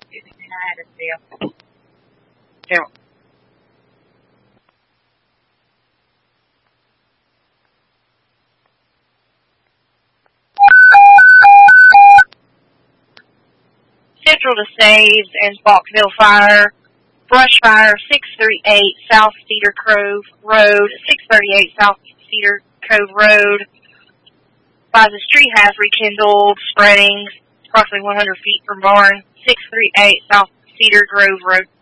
Carol. Central to Saves and Sparksville Fire. Brush fire, 638 South Cedar Cove Road, 638 South Cedar Cove Road. The street has rekindled, spreading approximately 100 feet from barn, 638 South Cedar Grove Road.